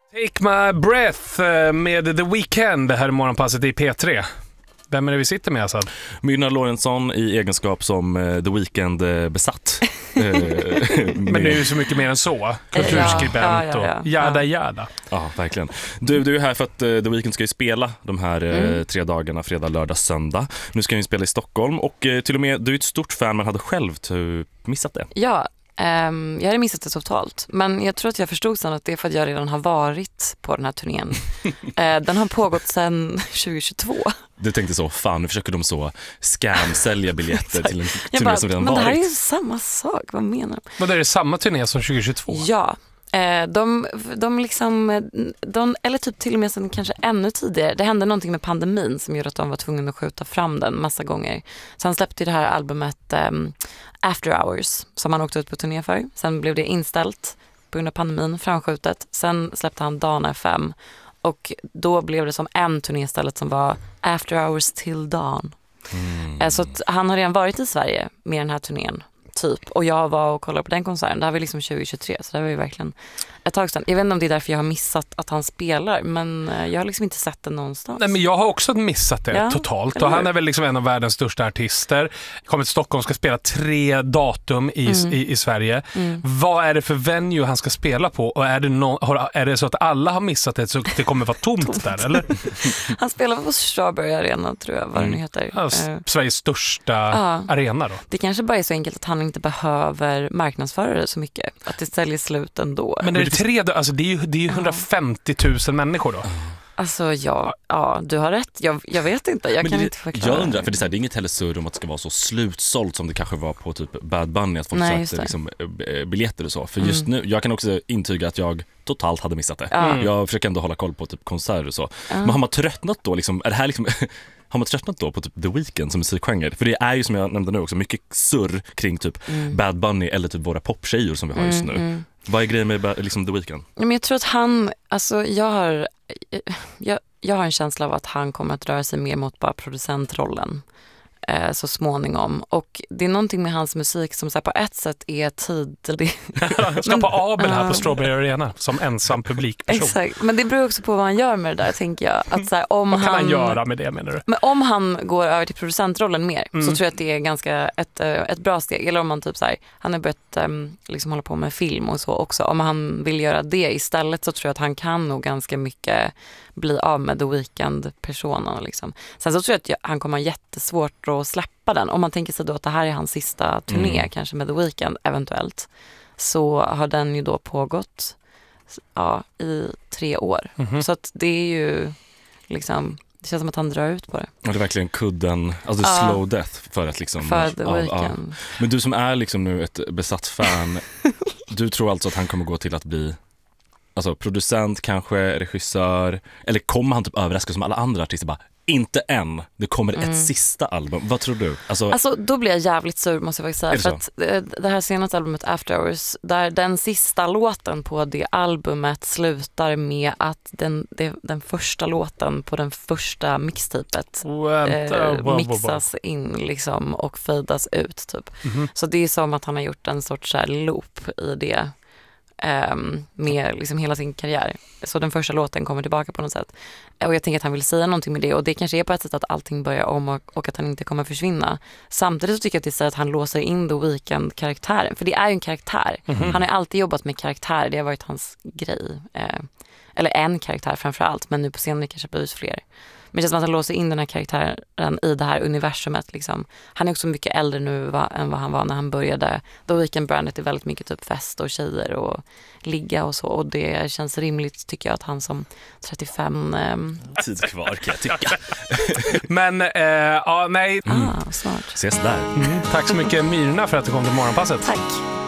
Take My Breath med The Weeknd här i morgonpasset i P3. Vem är det vi sitter med, Assad? Myrna Lorentzon i egenskap som The Weeknd besatt. Men det är ju så mycket mer än så. Kulturskribent och jada. Ja, verkligen. Du är här för att The Weeknd ska ju spela de här 3 dagarna, fredag, lördag, söndag. Nu ska han ju spela i Stockholm och till och med du är ett stort fan, men hade själv missat det. Ja, jag hade missat det totalt. Men jag tror att jag förstod sen att det är för att jag redan har varit på den här turnén. Den har pågått sedan 2022. Du tänkte så, fan, nu försöker de så scam-sälja biljetter till en turné som redan men varit. Det här är ju samma sak, vad menar du? Men det är samma turné som 2022? Ja, de liksom, eller typ till och med sen kanske ännu tidigare. Det hände någonting med pandemin som gjorde att de var tvungna att skjuta fram den massa gånger. Sen släppte det här albumet After Hours som han åkte ut på turné för. Sen blev det inställt på grund av pandemin, framskjutet. Sen släppte han Dawn FM och då blev det som en turné istället som var After Hours till Dawn. Så att han har redan varit i Sverige med den här turnén typ. Och jag var och kollade på den konserten. Det här var liksom 2023, så det var ju verkligen ett tag sedan. Jag vet inte om det är därför jag har missat att han spelar, men jag har liksom inte sett det någonstans. Nej, men jag har också missat det totalt. Och han är väl liksom en av världens största artister. Kommer till Stockholm, ska spela 3 datum i Sverige. Vad är det för venue han ska spela på? Och är det så att alla har missat det så det kommer vara tomt där, eller? Han spelar på Strawberry Arena, tror jag, vad det nu heter. Ja, Sveriges största arena då. Det kanske bara är så enkelt att han inte behöver marknadsföra det så mycket. Att det säljer slut ändå. Men det är ju 150 000 människor då. Alltså ja, du har rätt. Jag vet inte, jag kan inte förklara. Jag undrar, för det är inget heller surr om att det ska vara så slutsålt som det kanske var på typ Bad Bunny, att folk sökte liksom, biljetter och så. För just nu, jag kan också intyga att jag totalt hade missat det. Jag försöker ändå hålla koll på typ konserter och så. Men har man tröttnat då liksom, är det här liksom har man tröttnat då på typ The Weeknd som musikgenre? För det är ju, som jag nämnde nu också, mycket surr kring typ Bad Bunny eller typ våra poptjejer som vi har just nu. Vad är grejen med liksom The Weeknd? Men jag tror att han, alltså jag har en känsla av att han kommer att röra sig mer mot bara producentrollen så småningom. Och det är någonting med hans musik som så här, på ett sätt är tydlig. Ska på Abel här på Strawberry Arena som ensam publikperson. Exakt, men det beror också på vad han gör med det där, tänker jag. Att, så här, vad kan han göra med det, menar du? Men om han går över till producentrollen mer så tror jag att det är ganska ett bra steg. Eller om man typ så här, han har börjat liksom hålla på med film och så också. Om han vill göra det istället så tror jag att han kan nog ganska mycket bli av med The Weeknd-personen liksom. Sen så tror jag att han kommer ha jättesvårt att släppa den. Om man tänker sig då att det här är hans sista turné kanske med The Weeknd eventuellt, så har den ju då pågått i 3 år. Så att det är ju liksom, det känns som att han drar ut på det. Ja, det är verkligen kudden, alltså slow death för att liksom för The Weeknd. Men du som är liksom nu ett besatt fan, du tror alltså att han kommer gå till att bli alltså producent, kanske regissör, eller kommer han typ överraska som alla andra artister, bara inte än, det kommer ett sista album. Vad tror du? Alltså då blir jag jävligt sur, måste jag faktiskt säga, för att det här senaste albumet After Hours, där den sista låten på det albumet slutar med att den första låten på den första mixtapet mixas in liksom och fadas ut typ. Så det är som att han har gjort en sorts så här loop i det med liksom hela sin karriär. Så den första låten kommer tillbaka på något sätt. Och jag tänker att han vill säga någonting med det. Och det kanske är på ett sätt att allting börjar om och att han inte kommer försvinna. Samtidigt så tycker jag att det säger att han låser in The Weeknd-karaktären. För det är ju en karaktär. Han har alltid jobbat med karaktär. Det har varit hans grej. Eller en karaktär framförallt. Men nu på scenen kanske det blivit fler. Men det känns som att han låser in den här karaktären i det här universumet. Liksom. Han är också mycket äldre nu än vad han var när han började. The Weeknd-brandet är väldigt mycket typ fest och tjejer och ligga och så. Och det känns rimligt, tycker jag, att han som 35... Tid kvar, kan jag tycka. Men, nej. Smart. Ses där. Tack så mycket, Myrna, för att du kom till morgonpasset. Tack.